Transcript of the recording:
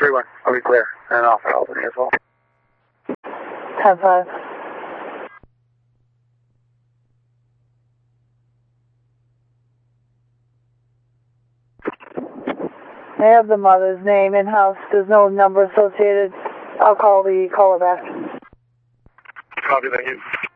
3-1. I'll be clear. And off at Albany as well. 10-5. I have the mother's name in-house. There's no number associated. I'll call the caller back. Copy, thank you.